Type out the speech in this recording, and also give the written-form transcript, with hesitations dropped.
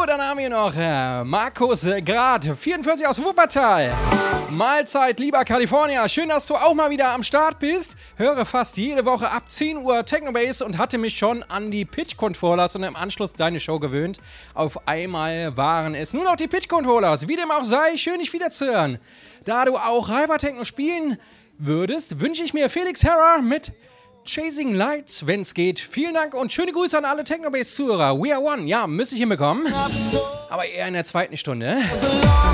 dann haben wir noch Markus Grad, 44 aus Wuppertal. Mahlzeit, lieber California. Schön, dass du auch mal wieder am Start bist. Höre fast jede Woche ab 10 Uhr Technobase und hatte mich schon an die Pitch-Controllers und im Anschluss deine Show gewöhnt. Auf einmal waren es nur noch die Pitch-Controllers. Wie dem auch sei, schön dich wiederzuhören. Da du auch Hypertechno spielen würdest, wünsche ich mir Felix Herrer mit Chasing Lights, wenn es geht. Vielen Dank und schöne Grüße an alle Technobase-Zuhörer. We are one. Ja, müsste ich hinbekommen. Aber eher in der zweiten Stunde.